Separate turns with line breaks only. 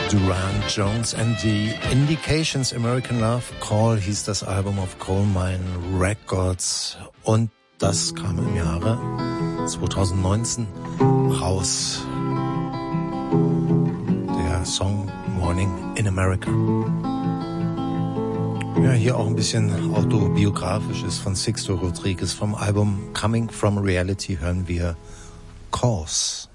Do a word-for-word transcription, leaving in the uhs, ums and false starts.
Duran Jones and the Indications, American Love Call hieß das Album auf Coal Mine Records und das kam im Jahre zwanzig neunzehn raus. Der Song Morning in America. Ja, hier auch ein bisschen autobiografisches von Sixto Rodriguez vom Album Coming from Reality hören wir Cause.